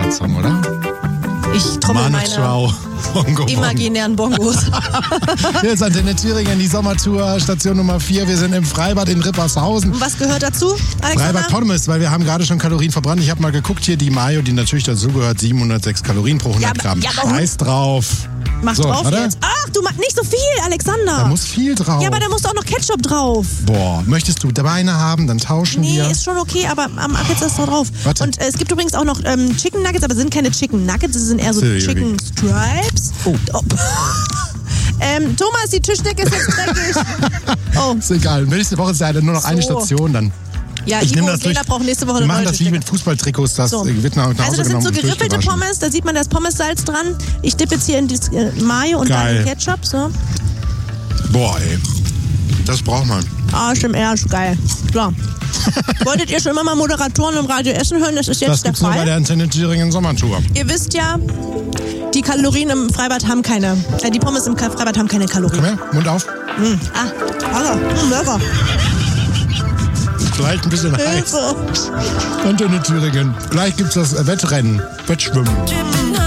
Freibad-Song, oder? Ich trommel meine Bongo imaginären Bongos. Hier ist Antenne Thüringen, die Sommertour, Station Nummer 4. Wir sind im Freibad in Rippershausen. Und was gehört dazu, Alexander? Freibad Pommes, weil wir haben gerade schon Kalorien verbrannt. Ich habe mal geguckt hier, die Mayo, die natürlich dazugehört, 706 Kalorien pro 100 Gramm. Scheiß drauf. Mach so, drauf oder? jetzt. Ach, du machst nicht so viel, Alexander. Da muss viel drauf. Ja, aber da musst du auch noch Ketchup drauf. Boah, möchtest du Beine haben, dann tauschen wir. Nee, ist schon okay, aber ab jetzt ist da drauf. Warte. Und es gibt übrigens auch noch Chicken Nuggets, aber es sind keine Chicken Nuggets, es sind eher so Silvia. Chicken Stripes. Oh. Thomas, die Tischdecke ist jetzt dreckig. Oh. Ist egal, nächste Woche ist ja nur noch eine Station dann. Ja, Ich Ivo nehme und das durch. Lena brauchen nächste Woche Wir eine machen neue das wie Tischdecke. mit Fußballtrikots, das So. wird nach Hause Also das sind genommen so und geriffelte durchgewaschen. Pommes, da sieht man das Pommessalz dran. Ich dippe jetzt hier in das Mayo und Geil. dann in Ketchup. So. Boah, ey. Das braucht man. Arsch im Arsch, geil. So. Wolltet ihr schon immer mal Moderatoren im Radio essen hören? Das ist jetzt Das der gibt's nur bei Fall. der Antenne Thüringen Sommertour. Ihr wisst ja, die Kalorien im Freibad haben keine. Die Pommes im Freibad haben keine Kalorien. Komm her, Mund auf. Lecker. Vielleicht ein bisschen heiß. Hilfe. Antenne Thüringen. Gleich gibt's das Wettrennen. Wettschwimmen.